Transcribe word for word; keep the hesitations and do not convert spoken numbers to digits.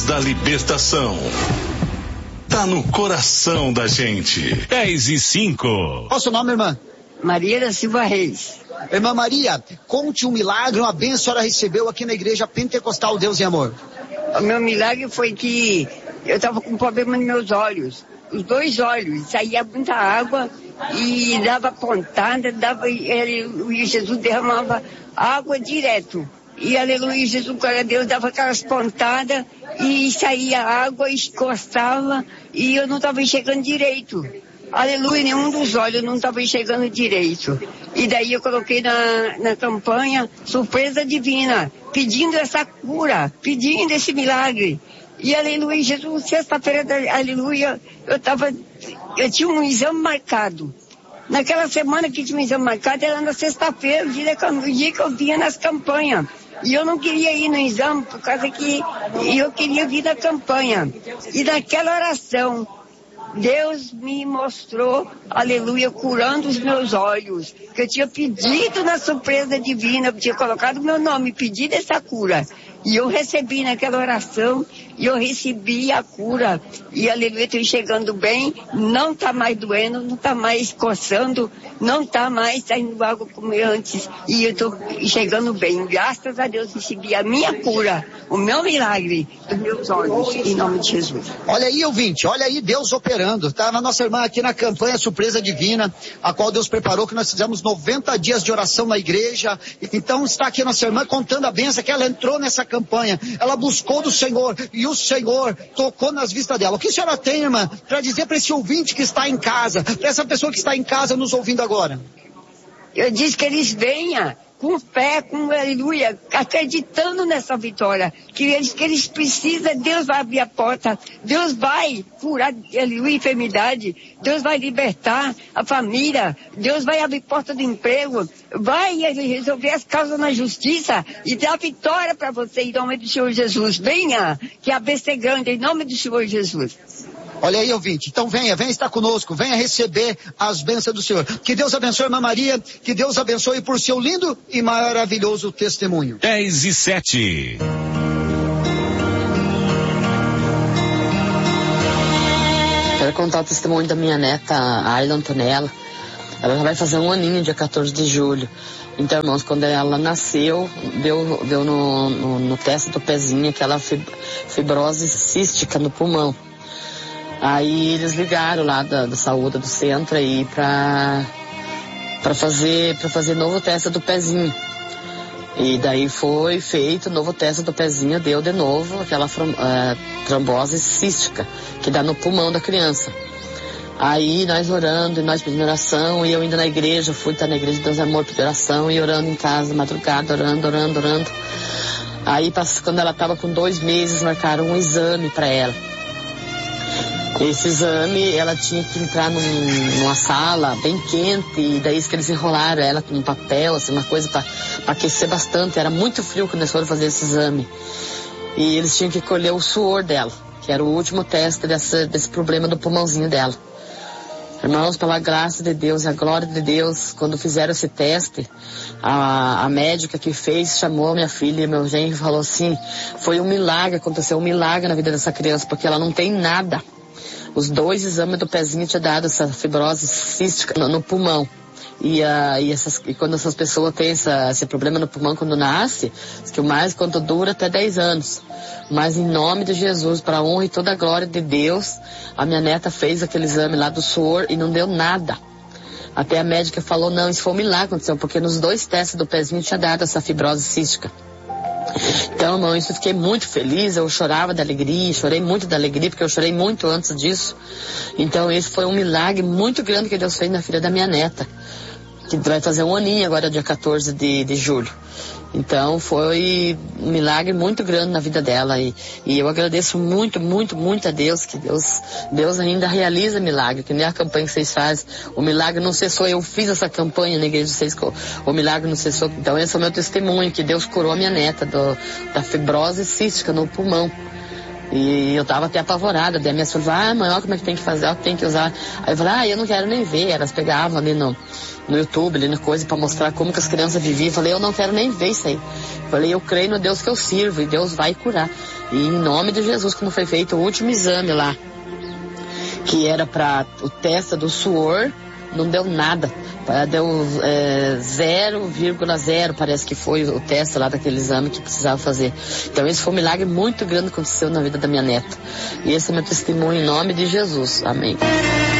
da libertação. Tá no coração da gente. dez e cinco. Qual o seu nome, irmã? Maria da Silva Reis. Irmã Maria, conte um milagre, uma bênção que a senhora recebeu aqui na igreja Pentecostal Deus e Amor. O meu milagre foi que eu estava com problema nos meus olhos. Os dois olhos, saía muita água e dava pontada, dava, e Jesus derramava água direto. E aleluia, Jesus, glória a Deus, dava aquelas pontadas e saía água, encostava e eu não estava enxergando direito. Aleluia, nenhum dos olhos não estava enxergando direito. E daí eu coloquei na, na campanha Surpresa Divina, pedindo essa cura, pedindo esse milagre. E aleluia, Jesus, sexta-feira, aleluia, eu tava, eu tinha um exame marcado. Naquela semana que tinha um exame marcado, era na sexta-feira, o dia, o dia que eu vinha nas campanhas. E eu não queria ir no exame, por causa que eu queria vir na campanha. E naquela oração, Deus me mostrou, aleluia, curando os meus olhos. Que eu tinha pedido na surpresa divina, eu tinha colocado meu nome, pedido essa cura. E eu recebi naquela oração, e eu recebi a cura. E aleluia, estou enxergando bem, não está mais doendo, não está mais coçando, não está mais saindo água como antes. E eu estou enxergando bem. Graças a Deus recebi a minha cura, o meu milagre dos meus olhos, em nome de Jesus. Olha aí, ouvinte, olha aí Deus operando. Tá na nossa irmã aqui na campanha Surpresa Divina, a qual Deus preparou, que nós fizemos noventa dias de oração na igreja. Então está aqui a nossa irmã contando a bênção que ela entrou nessa campanha. Ela buscou do Senhor e o Senhor tocou nas vistas dela. O que a senhora tem, irmã, para dizer para esse ouvinte que está em casa, para essa pessoa que está em casa nos ouvindo agora? Eu disse que eles venham com fé, com aleluia, acreditando nessa vitória, que eles, que eles precisam, Deus vai abrir a porta, Deus vai curar, aleluia, enfermidade, Deus vai libertar a família, Deus vai abrir porta de emprego, vai resolver as causas na justiça e dar vitória para você em nome do Senhor Jesus. Venha, que a bênção é grande em nome do Senhor Jesus. Olha aí, ouvinte. Então venha, venha estar conosco, venha receber as bênçãos do Senhor. Que Deus abençoe, irmã Maria, que Deus abençoe por seu lindo e maravilhoso testemunho. dez e sete. Quero contar o testemunho da minha neta, a Ayla Antonella. Ela vai fazer um aninho, dia quatorze de julho. Então, irmãos, quando ela nasceu, deu, deu no, no, no teste do pezinho aquela fibrose cística no pulmão. Aí eles ligaram lá da, da saúde do centro aí pra, pra, fazer, pra fazer novo teste do pezinho. E daí foi feito novo teste do pezinho, deu de novo aquela uh, trombose cística que dá no pulmão da criança. Aí nós orando, e nós pedindo oração, e eu indo na igreja, fui estar na igreja de Deus Amor pedir oração, e orando em casa, madrugada, orando, orando, orando. Aí quando ela estava com dois meses, marcaram um exame para ela. Esse exame, ela tinha que entrar num, numa sala bem quente, e daí que eles enrolaram ela com um papel, assim, uma coisa para aquecer bastante. Era muito frio quando eles foram fazer esse exame. E eles tinham que colher o suor dela, que era o último teste dessa, desse problema do pulmãozinho dela. Irmãos, pela graça de Deus e a glória de Deus, quando fizeram esse teste, a, a médica que fez chamou minha filha e meu genro e falou assim, foi um milagre, aconteceu um milagre na vida dessa criança, porque ela não tem nada. Os dois exames do pezinho tinham dado essa fibrose cística no, no pulmão. E, uh, e, essas, e quando essas pessoas têm essa, esse problema no pulmão quando nasce, que o mais quando dura até dez anos. Mas em nome de Jesus, para a honra e toda a glória de Deus, a minha neta fez aquele exame lá do suor e não deu nada. Até a médica falou, não, isso foi um milagre que aconteceu, porque nos dois testes do pezinho tinha dado essa fibrose cística. Então, irmão, isso eu fiquei muito feliz, eu chorava de alegria, chorei muito de alegria, porque eu chorei muito antes disso. Então, esse foi um milagre muito grande que Deus fez na filha da minha neta, que vai fazer um aninho agora, dia quatorze de, de julho. Então, foi um milagre muito grande na vida dela, e, e eu agradeço muito, muito, muito a Deus, que Deus, Deus ainda realiza milagre, que nem a campanha que vocês fazem, o milagre não cessou, eu fiz essa campanha na igreja de vocês, o milagre não cessou. Então, esse é o meu testemunho, que Deus curou a minha neta do, da fibrose cística no pulmão. E eu tava até apavorada, daí a minha filha falou, ah, mãe, olha como é que tem que fazer, olha que tem que usar. Aí eu falei, ah, eu não quero nem ver. Elas pegavam ali no, no YouTube, ali na coisa, pra mostrar como que as crianças viviam. Eu falei, eu não quero nem ver isso aí. Eu falei, eu creio no Deus que eu sirvo, e Deus vai curar. E em nome de Jesus, quando foi feito o último exame lá, que era para o teste do suor, não deu nada. Deu é, zero vírgula zero, parece que foi o teste lá daquele exame que precisava fazer. Então esse foi um milagre muito grande que aconteceu na vida da minha neta. E esse é meu testemunho em nome de Jesus. Amém.